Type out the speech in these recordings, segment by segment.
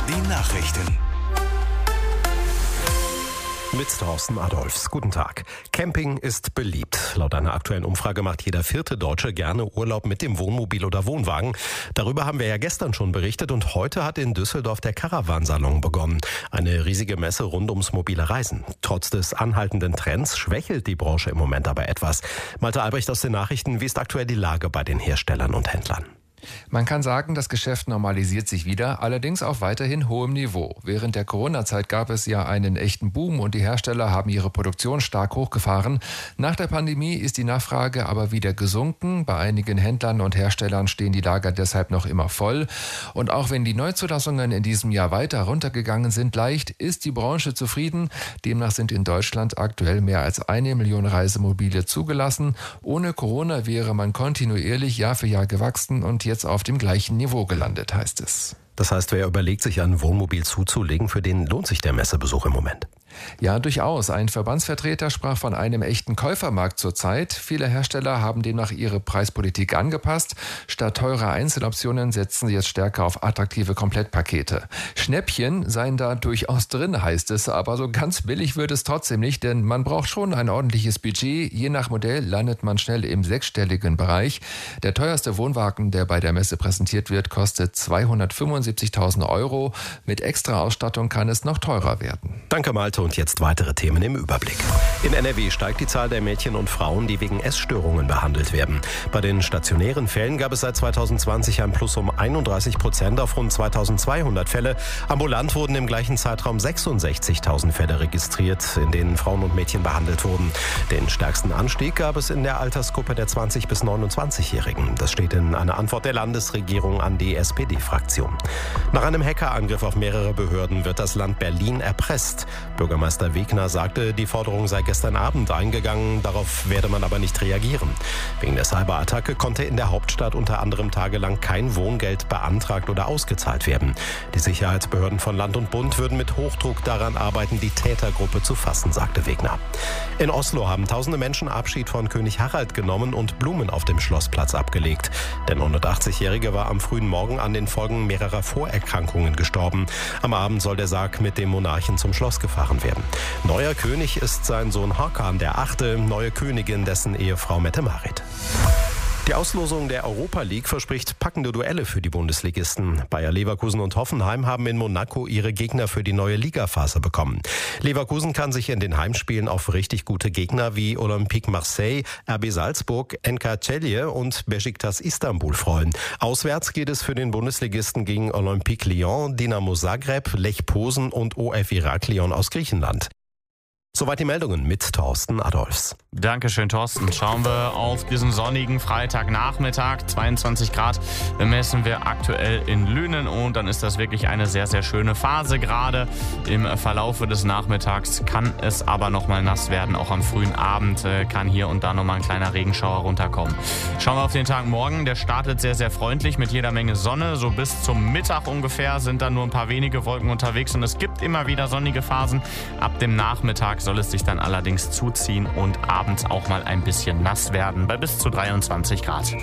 Die Nachrichten. Mit Thorsten Adolfs. Guten Tag. Camping ist beliebt. Laut einer aktuellen Umfrage macht jeder 4. Deutsche gerne Urlaub mit dem Wohnmobil oder Wohnwagen. Darüber haben wir ja gestern schon berichtet und heute hat in Düsseldorf der Caravan-Salon begonnen. Eine riesige Messe rund ums mobile Reisen. Trotz des anhaltenden Trends schwächelt die Branche im Moment aber etwas. Malte Albrecht aus den Nachrichten, wie ist aktuell die Lage bei den Herstellern und Händlern? Man kann sagen, das Geschäft normalisiert sich wieder, allerdings auf weiterhin hohem Niveau. Während der Corona-Zeit gab es ja einen echten Boom und die Hersteller haben ihre Produktion stark hochgefahren. Nach der Pandemie ist die Nachfrage aber wieder gesunken. Bei einigen Händlern und Herstellern stehen die Lager deshalb noch immer voll. Und auch wenn die Neuzulassungen in diesem Jahr weiter runtergegangen sind, leicht ist die Branche zufrieden. Demnach sind in Deutschland aktuell mehr als 1 Million Reisemobile zugelassen. Ohne Corona wäre man kontinuierlich Jahr für Jahr gewachsen und jetzt auf dem gleichen Niveau gelandet, heißt es. Das heißt, wer überlegt, sich ein Wohnmobil zuzulegen, für den lohnt sich der Messebesuch im Moment? Ja, durchaus. Ein Verbandsvertreter sprach von einem echten Käufermarkt zurzeit. Viele Hersteller haben demnach ihre Preispolitik angepasst. Statt teurer Einzeloptionen setzen sie jetzt stärker auf attraktive Komplettpakete. Schnäppchen seien da durchaus drin, heißt es. Aber so ganz billig wird es trotzdem nicht, denn man braucht schon ein ordentliches Budget. Je nach Modell landet man schnell im 6-stelligen Bereich. Der teuerste Wohnwagen, der bei der Messe präsentiert wird, kostet 275.000 €. Mit extra Ausstattung kann es noch teurer werden. Danke, Malte. Und jetzt weitere Themen im Überblick. In NRW steigt die Zahl der Mädchen und Frauen, die wegen Essstörungen behandelt werden. Bei den stationären Fällen gab es seit 2020 ein Plus um 31% auf rund 2200 Fälle. Ambulant wurden im gleichen Zeitraum 66.000 Fälle registriert, in denen Frauen und Mädchen behandelt wurden. Den stärksten Anstieg gab es in der Altersgruppe der 20- bis 29-Jährigen. Das steht in einer Antwort der Landesregierung an die SPD-Fraktion. Nach einem Hackerangriff auf mehrere Behörden wird das Land Berlin erpresst. Bürgermeister Wegner sagte, die Forderung sei gestern Abend eingegangen, darauf werde man aber nicht reagieren. Wegen der Cyberattacke konnte in der Hauptstadt unter anderem tagelang kein Wohngeld beantragt oder ausgezahlt werden. Die Sicherheitsbehörden von Land und Bund würden mit Hochdruck daran arbeiten, die Tätergruppe zu fassen, sagte Wegner. In Oslo haben tausende Menschen Abschied von König Harald genommen und Blumen auf dem Schlossplatz abgelegt. Der 180-Jährige war am frühen Morgen an den Folgen mehrerer Vorerkrankungen gestorben. Am Abend soll der Sarg mit dem Monarchen zum Schloss gefahren werden. Neuer König ist sein Sohn Hakan der 8., neue Königin dessen Ehefrau Mette-Marit. Die Auslosung der Europa League verspricht packende Duelle für die Bundesligisten. Bayer Leverkusen und Hoffenheim haben in Monaco ihre Gegner für die neue Ligaphase bekommen. Leverkusen kann sich in den Heimspielen auf richtig gute Gegner wie Olympique Marseille, RB Salzburg, NK Celje und Beşiktaş Istanbul freuen. Auswärts geht es für den Bundesligisten gegen Olympique Lyon, Dinamo Zagreb, Lech Posen und OF Heraklion aus Griechenland. Soweit die Meldungen mit Thorsten Adolfs. Dankeschön, Thorsten. Schauen wir auf diesen sonnigen Freitagnachmittag. 22 Grad messen wir aktuell in Lünen und dann ist das wirklich eine sehr, sehr schöne Phase. Gerade im Verlaufe des Nachmittags kann es aber nochmal nass werden. Auch am frühen Abend kann hier und da nochmal ein kleiner Regenschauer runterkommen. Schauen wir auf den Tag morgen. Der startet sehr, sehr freundlich mit jeder Menge Sonne. So bis zum Mittag ungefähr sind dann nur ein paar wenige Wolken unterwegs und es gibt immer wieder sonnige Phasen. Ab dem Nachmittag soll es sich dann allerdings zuziehen und abends auch mal ein bisschen nass werden bei bis zu 23 Grad.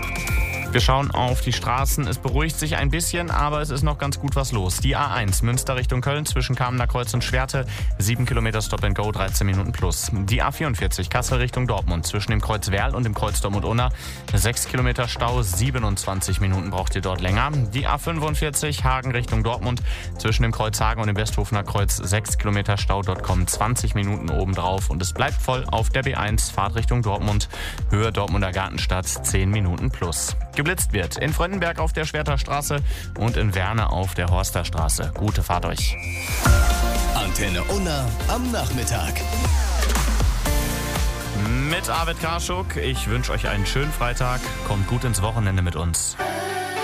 Wir schauen auf die Straßen. Es beruhigt sich ein bisschen, aber es ist noch ganz gut was los. Die A1 Münster Richtung Köln zwischen Kamener Kreuz und Schwerte 7 Kilometer Stop and Go, 13 Minuten plus. Die A44 Kassel Richtung Dortmund zwischen dem Kreuz Werl und dem Kreuz Dortmund-Unna 6 Kilometer Stau, 27 Minuten braucht ihr dort länger. Die A45 Hagen Richtung Dortmund zwischen dem Kreuz Hagen und dem Westhofener Kreuz 6 Kilometer Stau, dort kommen 20 Minuten obendrauf und es bleibt voll auf der B1 Fahrt Richtung Dortmund, Höhe Dortmunder Gartenstadt 10 Minuten plus. Geblitzt wird in Fröndenberg auf der Schwerter Straße und in Werne auf der Horster Straße. Gute Fahrt euch. Antenne Unna am Nachmittag. Mit Arvid Karschuk. Ich wünsche euch einen schönen Freitag. Kommt gut ins Wochenende mit uns.